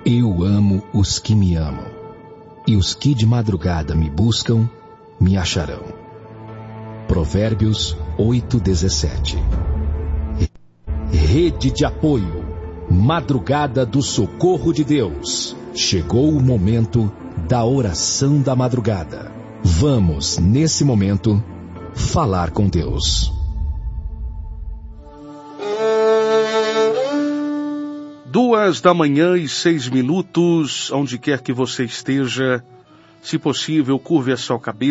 Eu amo os que me amam, e os que de madrugada me buscam, me acharão. Provérbios 8:17. Rede de apoio, madrugada do socorro de Deus. Chegou o momento da oração da madrugada. Vamos, nesse momento, falar com Deus. 2h06, onde quer que você esteja, se possível, curve a sua cabeça.